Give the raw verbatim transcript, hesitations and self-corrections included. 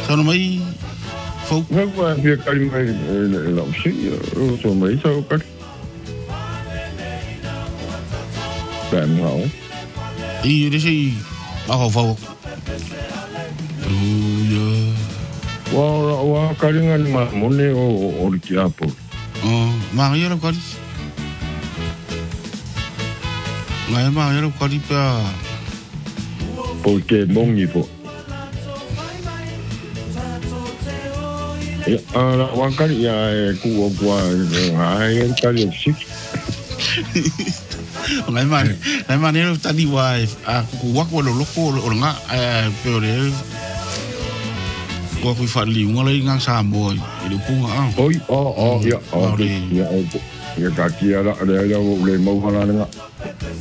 Sono mai fou. Nga kwa pia kari mai la usi, so mai sa kari. Bam ngau. I de sei a fou. Ya. Wa wa kari ngan ma mone o o ki apo. Oh, ma ya lo kari. Ma ma ya lo kari pa. Porque mongi po. Ya, ala wa kari ya ku o kwa ai kari usi. Ngai man, ngai man ele tadi wa a ku wa ko lo loko o nga eh pero ko ku fa li ngala ngang sa mo i lu punga a. Oi, oh oh ya, oh ya, ya ka ki ala le le mo hala nga.